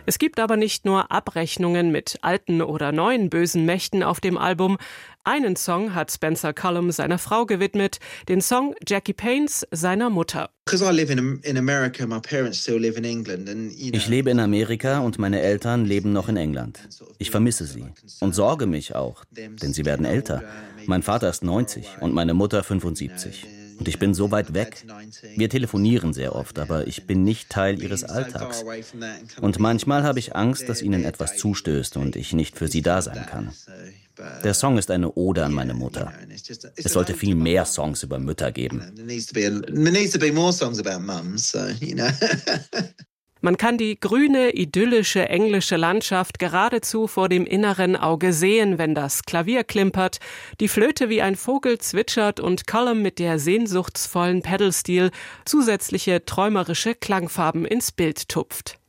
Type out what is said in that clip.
Es gibt aber nicht nur Abrechnungen mit alten oder neuen bösen Mächten auf dem Album. Einen Song hat Spencer Cullum seiner Frau gewidmet, den Song Jackie Paynes seiner Mutter. Ich lebe in Amerika und meine Eltern leben noch in England. Ich vermisse sie und sorge mich auch, denn sie werden älter. Mein Vater ist 90 und meine Mutter 75. Und ich bin so weit weg. Wir telefonieren sehr oft, aber ich bin nicht Teil ihres Alltags. Und manchmal habe ich Angst, dass ihnen etwas zustößt und ich nicht für sie da sein kann. Der Song ist eine Ode an meine Mutter. Es sollte viel mehr Songs über Mütter geben. Man kann die grüne, idyllische englische Landschaft geradezu vor dem inneren Auge sehen, wenn das Klavier klimpert, die Flöte wie ein Vogel zwitschert und Cullum mit der sehnsuchtsvollen Pedal-Steel zusätzliche träumerische Klangfarben ins Bild tupft.